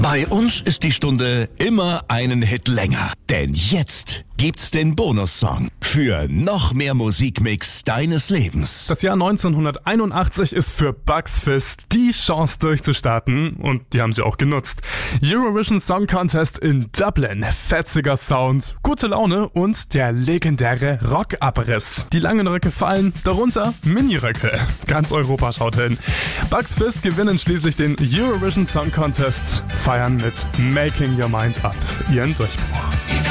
Bei uns ist die Stunde immer einen Hit länger. Denn jetzt gibt's den Bonussong für noch mehr Musikmix deines Lebens. Das Jahr 1981 ist für Bucks Fizz die Chance durchzustarten und die haben sie auch genutzt. Eurovision Song Contest in Dublin, fetziger Sound, gute Laune und der legendäre Rockabriss. Die langen Röcke fallen, darunter Miniröcke. Ganz Europa schaut hin. Bucks Fizz gewinnen schließlich den Eurovision Song Contest, feiern mit Making Your Mind Up ihren Durchbruch.